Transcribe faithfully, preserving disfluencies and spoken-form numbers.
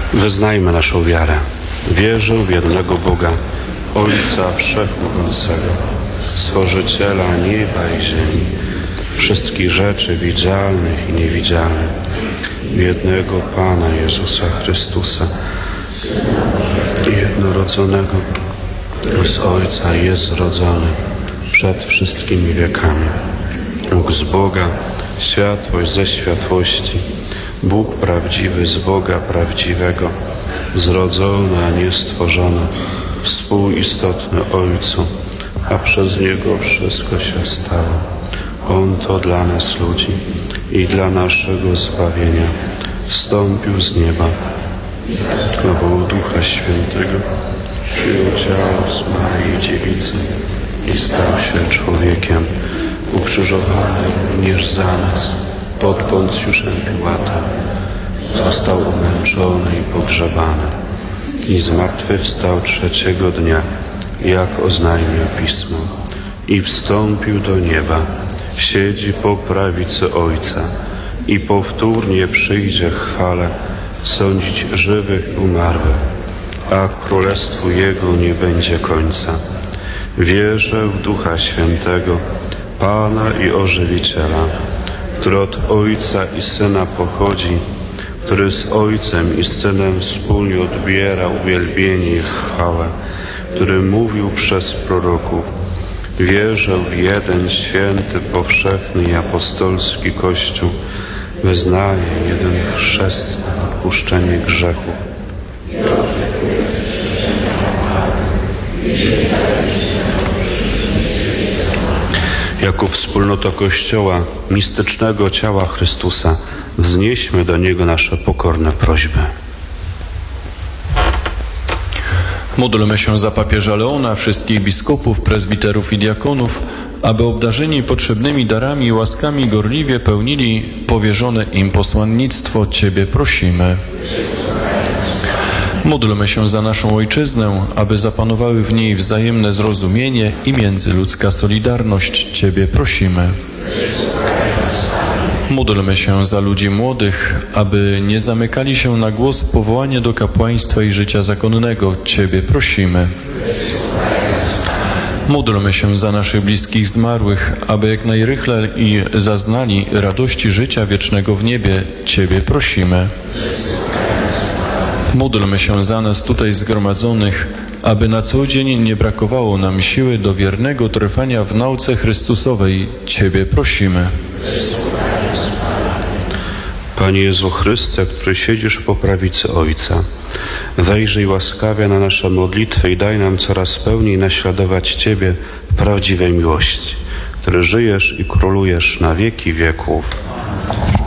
Wyznajmy naszą wiarę. Wierzę w jednego Boga, Ojca Wszechmogącego, Stworzyciela nieba i ziemi, wszystkich rzeczy widzialnych i niewidzialnych, w jednego Pana Jezusa Chrystusa, jednorodzonego z Ojca, jest zrodzony przed wszystkimi wiekami. Bóg z Boga, światłość ze światłości, Bóg prawdziwy z Boga prawdziwego, zrodzony, a nie stworzony, współistotny Ojcu, a przez Niego wszystko się stało. On to dla nas ludzi i dla naszego zbawienia zstąpił z nieba, wołał Ducha Świętego, przyjął ciało z Maryi Dziewicy i stał się człowiekiem, ukrzyżowany również za nas pod Poncjuszem Piłatem. Został umęczony i pogrzebany i zmartwychwstał trzeciego dnia, jak oznajmił Pismo, i wstąpił do nieba, siedzi po prawicy Ojca i powtórnie przyjdzie w chwale sądzić żywych i umarłych, a królestwu Jego nie będzie końca. Wierzę w Ducha Świętego, Pana i Ożywiciela, który od Ojca i Syna pochodzi, który z Ojcem i Synem wspólnie odbiera uwielbienie i chwałę, który mówił przez proroków. Wierzę w jeden święty, powszechny i apostolski Kościół, wyznaję jeden chrzest na odpuszczenie grzechów. Jako wspólnota Kościoła, mistycznego ciała Chrystusa, wznieśmy do Niego nasze pokorne prośby. Módlmy się za papieża Leona, wszystkich biskupów, prezbiterów i diakonów, aby obdarzeni potrzebnymi darami i łaskami gorliwie pełnili powierzone im posłannictwo. Ciebie prosimy. Módlmy się za naszą ojczyznę, aby zapanowały w niej wzajemne zrozumienie i międzyludzka solidarność. Ciebie prosimy. Módlmy się za ludzi młodych, aby nie zamykali się na głos powołania do kapłaństwa i życia zakonnego. Ciebie prosimy. Módlmy się za naszych bliskich zmarłych, aby jak najrychlej zaznali radości życia wiecznego w niebie. Ciebie prosimy. Módlmy się za nas tutaj zgromadzonych, aby na co dzień nie brakowało nam siły do wiernego trwania w nauce Chrystusowej. Ciebie prosimy. Panie Jezu Chryste, który siedzisz po prawicy Ojca, wejrzyj łaskawie na nasze modlitwy i daj nam coraz pełniej naśladować Ciebie w prawdziwej miłości, który żyjesz i królujesz na wieki wieków.